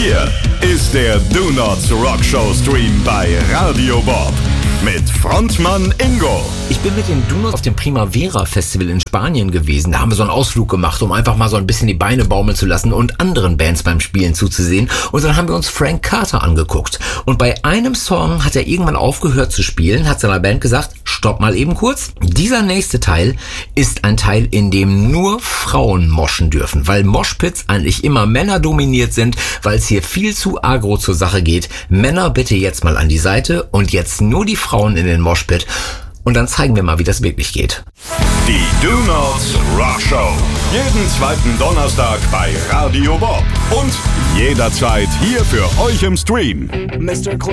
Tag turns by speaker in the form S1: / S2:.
S1: Hier ist der Do Nots Rock Show Stream bei Radio Bob mit Frontmann Ingo.
S2: Ich bin mit den Do Nots auf dem Primavera Festival in Spanien gewesen. Da haben wir so einen Ausflug gemacht, um einfach mal so ein bisschen die Beine baumeln zu lassen und anderen Bands beim Spielen zuzusehen. Und dann haben wir uns Frank Carter angeguckt. Und bei einem Song hat er irgendwann aufgehört zu spielen, hat seiner Band gesagt, stopp mal eben kurz. Dieser nächste Teil ist ein Teil, in dem nur Frauen moschen dürfen, weil Moshpits eigentlich immer männerdominiert sind, weil es hier viel zu agro zur Sache geht. Männer bitte jetzt mal an die Seite und jetzt nur die Frauen in den Moshpit. Und dann zeigen wir mal, wie das wirklich geht.
S1: Die Do Nots Rock Show. Jeden zweiten Donnerstag bei Radio Bob. Und jederzeit hier für euch im Stream.